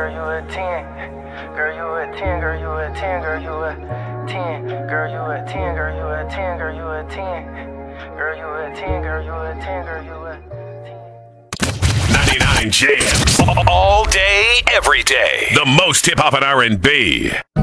girl, you a 10. Girl, you a 10, girl, you a 10, girl, you a 10. Girl, you a 10, girl, you a 10, girl, you a 10. Girl, you a 10, girl, you a 10, girl, you a 99 Jams. All day, every day. The most hip hop and R&B.